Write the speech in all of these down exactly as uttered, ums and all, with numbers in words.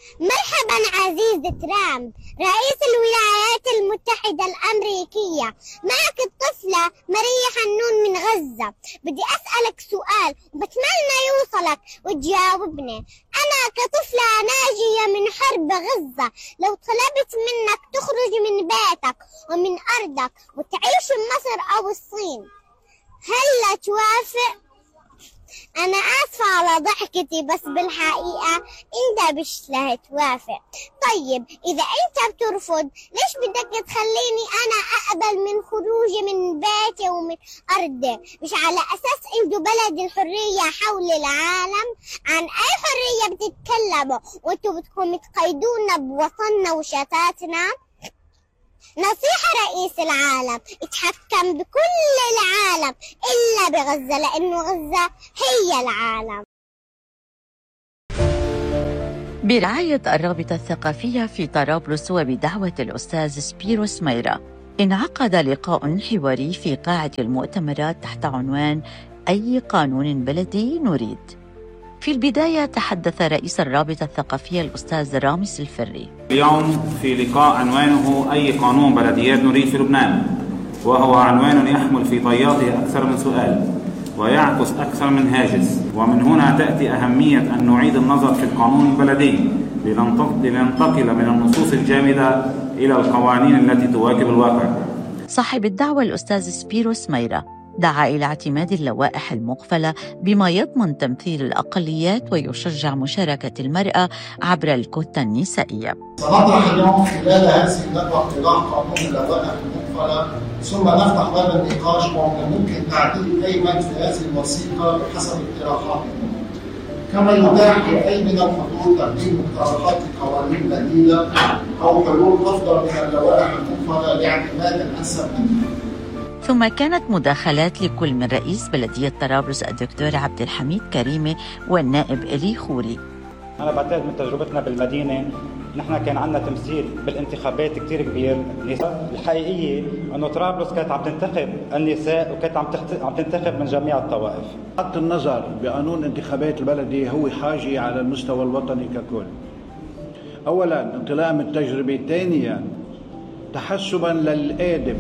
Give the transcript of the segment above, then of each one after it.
مرحبا عزيز ترامب رئيس الولايات المتحدة الأمريكية، معك الطفلة ماريا حنون من غزة. بدي أسألك سؤال وبتمنى يوصلك وتجاوبني. أنا كطفلة ناجية من حرب غزة، لو طلبت منك تخرج من بيتك ومن أرضك وتعيش في مصر أو الصين، هل توافق؟ أنا آسفة على ضحكتي، بس بالحقيقة أنت مش رح توافق. طيب إذا أنت بترفض، ليش بدك تخليني أنا أقبل من خروجي من بيتي ومن أرضي؟ مش على أساس أنتوا بلد الحرية حول العالم؟ عن أي حرية بتتكلموا وأنتوا بدكم تقيدونا بوطننا وشتاتنا؟ نصيحة رئيس العالم، اتحكم بكل العالم إلا بغزة، لأنه غزة هي العالم. برعاية الرابطة الثقافية في طرابلس وبدعوة الأستاذ سبيروس ميرا، انعقد لقاء حواري في قاعة المؤتمرات تحت عنوان أي قانون بلدي نريد. في البداية تحدث رئيس الرابطة الثقافية الأستاذ رامز الفري. اليوم في لقاء عنوانه أي قانون بلديات نريد في لبنان، وهو عنوان يحمل في طياته أكثر من سؤال ويعكس أكثر من هاجس، ومن هنا تأتي أهمية أن نعيد النظر في القانون البلدي لننتقل من النصوص الجامدة إلى القوانين التي تواكب الواقع. صاحب الدعوة الأستاذ سبيروس ميرا دعا إلى اعتماد اللوائح المقفلة بما يضمن تمثيل الأقليات ويشجع مشاركة المرأة عبر الكوتا النسائية. سنطرح اليوم خلال هذه الندوة اقتراح قانون اللوائح المقفلة، ثم نفتح باب النقاش ومن الممكن تعديل أي مادة في هذه الوثيقة بحسب اقتراحاتنا، كما يتاح لأي من الحضور تقديم مقترحات لقوانين بديلة أو حلول أفضل من اللوائح المقفلة لاعتماد أنسب منها. ثم كانت مداخلات لكل من رئيس بلدية طرابلس الدكتور عبد الحميد كريمة والنائب إلي خوري. أنا بعتقد من تجربتنا بالمدينة نحن كان عندنا تمثيل بالانتخابات كتير كبير. الحقيقية أنه طرابلس كانت عم تنتخب النساء وكانت عم عم تنتخب من جميع الطوائف. حط النظر بقانون انتخابات البلدية هو حاجة على المستوى الوطني ككل. أولا انطلاقا من التجربة، ثانيا تحسبا للقادم.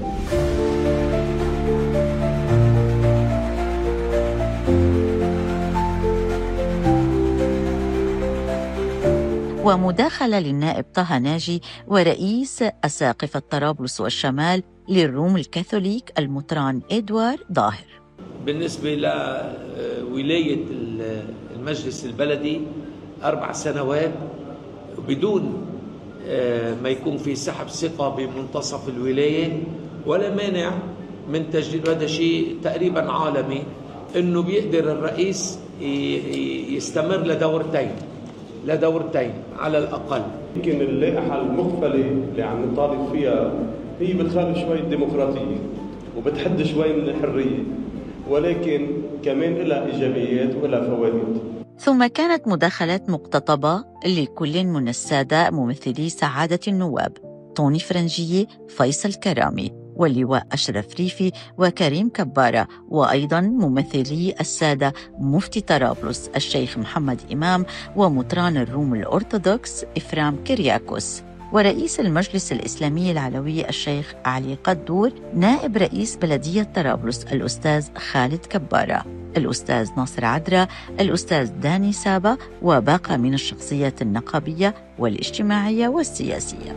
ومداخلة للنائب طه ناجي ورئيس أساقفة طرابلس والشمال للروم الكاثوليك المطران إدوار ظاهر. بالنسبة لولاية المجلس البلدي أربع سنوات بدون ما يكون في سحب ثقة بمنتصف الولاية ولا مانع من تجديد. هذا شيء تقريبا عالمي، إنه بيقدر الرئيس يستمر لدورتين لدورتين على الأقل. يمكن اللائحة المقفلة اللي عم نطالب فيها هي بتخالف شوي الديمقراطية وبتحد شوي من الحرية، ولكن كمان لها إيجابيات ولها فوائد. ثم كانت مداخلات مقتطبة لكل من السادة ممثلي سعادة النواب طوني فرنجية، فيصل كرامي، واللواء أشرف ريفي وكريم كبارة، وأيضاً ممثلي السادة مفتي طرابلس الشيخ محمد إمام ومطران الروم الأرثوذكس إفرام كرياكوس، ورئيس المجلس الإسلامي العلوي الشيخ علي قدور، نائب رئيس بلدية طرابلس الأستاذ خالد كبارة، الأستاذ ناصر عدرا، الأستاذ داني سابا، وباقة من الشخصيات النقابية والاجتماعية والسياسية.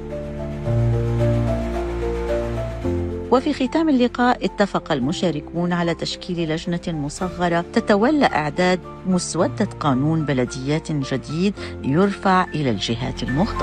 وفي ختام اللقاء اتفق المشاركون على تشكيل لجنة مصغرة تتولى إعداد مسودة قانون بلديات جديد يرفع إلى الجهات المختصة.